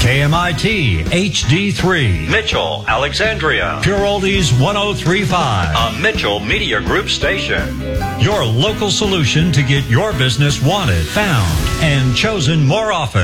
KMIT HD3, Mitchell, Alexandria, Pure Oldies 1035, a Mitchell Media Group station. Your local solution to get your business wanted, found, and chosen more often.